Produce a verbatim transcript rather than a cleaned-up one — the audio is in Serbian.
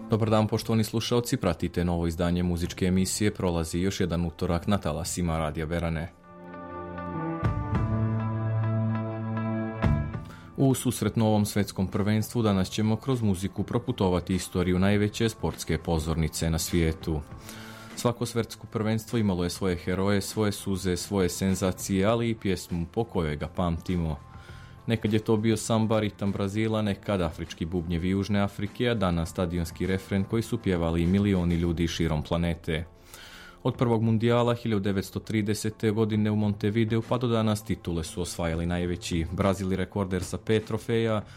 Dobar dan, poštovani slušalci, pratite novo izdanje muzičke emisije Prolazi još jedan utorak na talasima Radija Berane. U susret novom svetskom prvenstvu danas ćemo kroz muziku proputovati istoriju najveće sportske pozornice na svijetu. Svako svetsko prvenstvo imalo je svoje heroje, svoje suze, svoje senzacije, ali i pjesmu po kojoj ga pamtimo. Nekad je to bio samba, ritam Brazila, nekad afrički bubnjevi Južne Afrike, a danas stadionski refren koji su pjevali milioni ljudi širom planete. Od prvog mundijala hiljadu devetsto tridesete. godine u Montevideu pa do danas titule su osvajali najveći. Brazil rekorder sa pet trofeja,